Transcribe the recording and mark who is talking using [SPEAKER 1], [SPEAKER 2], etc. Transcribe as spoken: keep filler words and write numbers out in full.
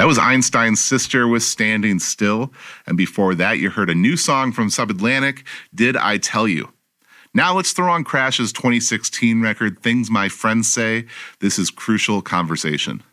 [SPEAKER 1] That was Einstein's Sister with Standing Still. And before that, you heard a new song from Subatlantic, Did I Tell You? Now let's throw on Crash's twenty sixteen record, Things My Friends Say. This is Crucial Conversation.